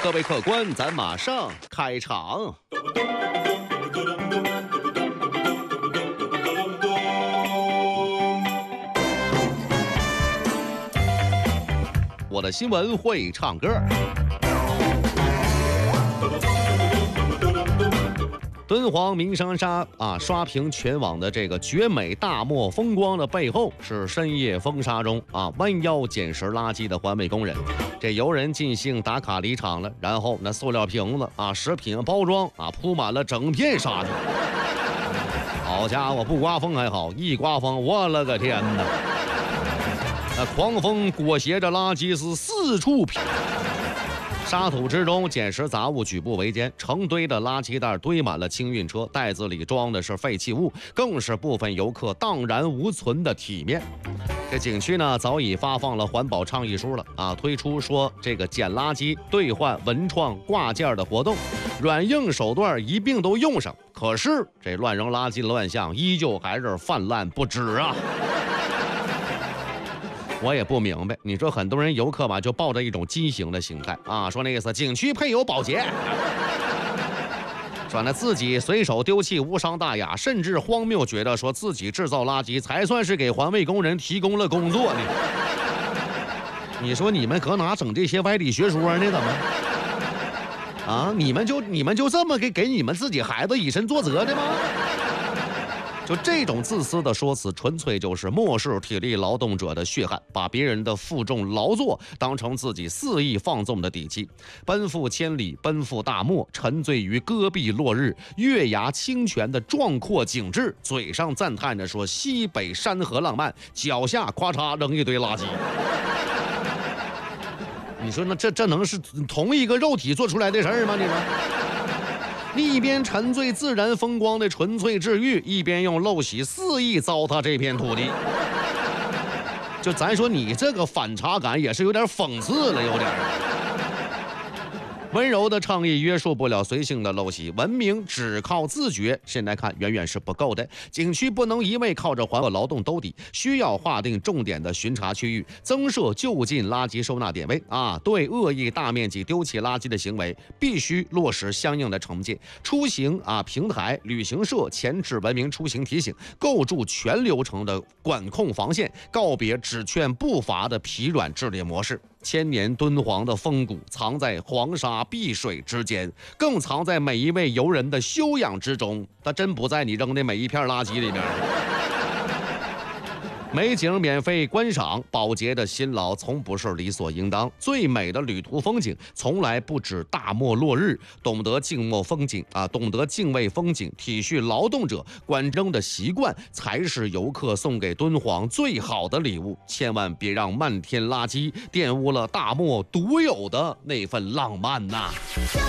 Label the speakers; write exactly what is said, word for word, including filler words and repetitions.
Speaker 1: 各位客官，咱马上开场。我的新闻会唱歌。敦煌鸣沙沙啊，刷屏全网的这个绝美大漠风光的背后，是深夜风沙中啊弯腰捡拾垃圾的环卫工人。这游人尽兴打卡离场了，然后那塑料瓶子啊、食品包装啊铺满了整片沙地。好家伙，不刮风还好，一刮风，我了个天哪！那狂风裹挟着垃圾是四处飘。沙土之中，捡拾杂物举步维艰，成堆的垃圾袋堆满了清运车，袋子里装的是废弃物，更是部分游客荡然无存的体面。这景区呢，早已发放了环保倡议书了啊，推出说这个捡垃圾兑换文创挂件的活动，软硬手段一并都用上。可是这乱扔垃圾的乱象依旧还是泛滥不止啊。我也不明白，你说很多人游客吧，就抱着一种畸形的心态啊，说那意思景区配有保洁，说那自己随手丢弃无伤大雅，甚至荒谬觉得说自己制造垃圾才算是给环卫工人提供了工作呢。你说你们搁哪整这些歪理学说呢？怎么啊？你们就你们就这么给给你们自己孩子以身作则的吗？就这种自私的说辞，纯粹就是漠视体力劳动者的血汗，把别人的负重劳作当成自己肆意放纵的底气，奔赴千里，奔赴大漠，沉醉于戈壁落日、月牙清泉的壮阔景致，嘴上赞叹着说西北山河浪漫，脚下咔嚓扔一堆垃圾。你说那这这能是同一个肉体做出来的事儿吗？你说？一边沉醉自然风光的纯粹治愈，一边用陋习肆意糟蹋这片土地。就咱说你这个反差感也是有点讽刺了，有点温柔的倡议约束不了随性的陋习，文明只靠自觉，现在看远远是不够的。景区不能一味靠着环卫劳动兜底，需要划定重点的巡查区域，增设就近垃圾收纳点位啊！对恶意大面积丢弃垃圾的行为，必须落实相应的惩戒。出行啊平台、旅行社前置文明出行提醒，构筑全流程的管控防线，告别只劝不罚的疲软治理模式。千年敦煌的风骨藏在黄沙碧水之间，更藏在每一位游人的修养之中，它真不在你扔的每一片垃圾里面。美景免费观赏，保洁的辛劳从不是理所应当。最美的旅途风景从来不止大漠落日，懂得静默风景啊，懂得敬畏风景，体恤劳动者管扔的习惯，才是游客送给敦煌最好的礼物。千万别让漫天垃圾玷污了大漠独有的那份浪漫呐！